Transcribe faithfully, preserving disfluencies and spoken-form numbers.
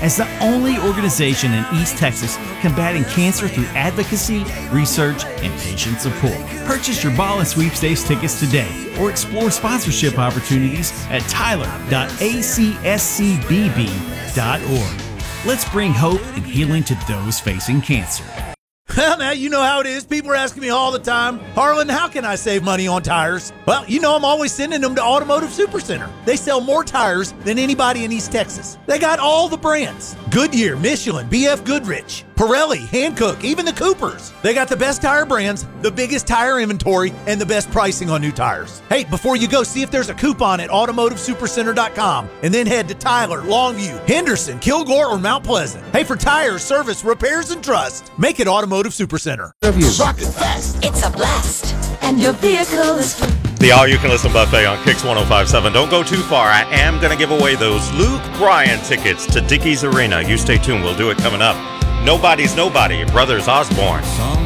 as the only organization in East Texas combating cancer through advocacy, research, and patient support. Purchase your ball and sweepstakes tickets today or explore sponsorship opportunities at tyler dot a c s c b b dot org. Let's bring hope and healing to those facing cancer. Well, now you know how it is. People are asking me all the time, Harlan, how can I save money on tires? Well, you know I'm always sending them to Automotive Supercenter. They sell more tires than anybody in East Texas. They got all the brands. Goodyear, Michelin, B F Goodrich, Pirelli, Hankook, even the Coopers. They got the best tire brands, the biggest tire inventory, and the best pricing on new tires. Hey, before you go, see if there's a coupon at automotive supercenter dot com and then head to Tyler, Longview, Henderson, Kilgore, or Mount Pleasant. Hey, for tires, service, repairs, and trust, make it Automotive Supercenter. Rocket Fest. It's a blast. And your vehicle is free. The All You Can Listen Buffet on Kicks one oh five point seven. Don't go too far. I am going to give away those Luke Bryan tickets to Dickies Arena. You stay tuned. We'll do it coming up. Nobody's Nobody, Brothers Osborne.